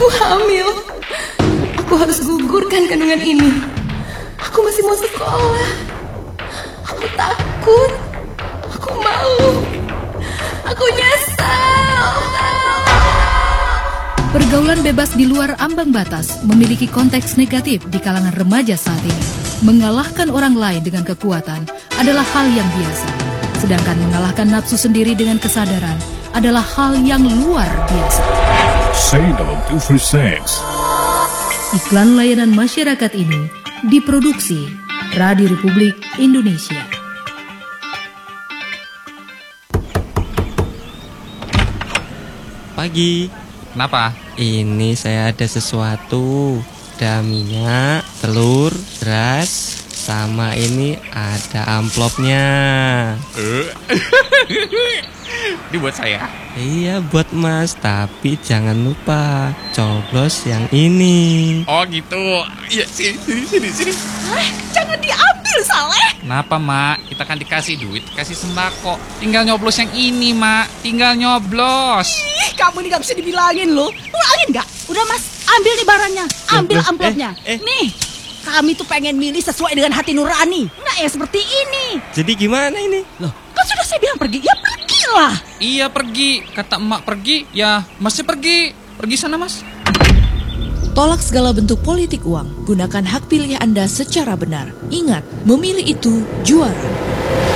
Aku hamil. Aku harus gugurkan kandungan ini. Aku masih mau sekolah. Aku takut. Aku malu. Aku nyesal. Pergaulan bebas di luar ambang batas memiliki konteks negatif di kalangan remaja saat ini. Mengalahkan orang lain dengan kekuatan adalah hal yang biasa. Sedangkan mengalahkan nafsu sendiri dengan kesadaran adalah hal yang luar biasa. Say no to free sex. Iklan layanan masyarakat ini diproduksi Radio Republik Indonesia. Pagi. Kenapa? Ini saya ada sesuatu. Ada minyak, telur, beras, sama ini ada amplopnya. Ini buat saya. Iya buat Mas, tapi jangan lupa coblos yang ini. Oh gitu. Iya, sini. Jangan diambil, Saleh. Kenapa, Mak? Kita kan dikasih duit, kasih sembako. Tinggal nyoblos yang ini, Mak. Tinggal nyoblos. Ih, kamu ini gak bisa dibilangin loh. Ulangin gak? Udah Mas, ambil nih barangnya. Ambil amplopnya. Nih, kami tuh pengen milih sesuai dengan hati nurani. Nggak yang seperti ini. Jadi gimana ini? Loh, kan sudah saya bilang pergi. Ya pergilah. Iya, pergi. Kata emak pergi, ya Masnya pergi. Pergi sana, Mas. Tolak segala bentuk politik uang. Gunakan hak pilih Anda secara benar. Ingat, memilih itu juara.